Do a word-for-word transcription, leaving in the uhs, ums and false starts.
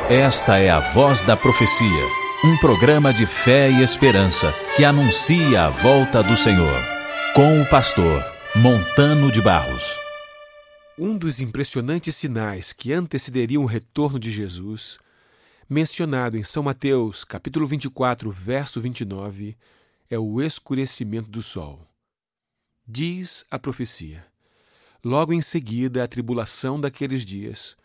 Esta é a Voz da Profecia, um programa de fé e esperança que anuncia a volta do Senhor, com o pastor Montano de Barros. Um dos impressionantes sinais que antecederiam o retorno de Jesus, mencionado em São Mateus, capítulo vinte e quatro, verso vinte e nove, é o escurecimento do sol. Diz a profecia: logo em seguida a tribulação daqueles dias,